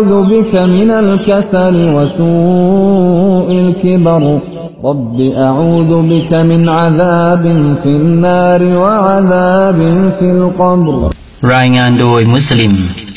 أعوذ بك من الكسل وسوء الكبر رب أعوذ بك من عذاب في النار وعذاب في القبر รายงานโดยมุสลิม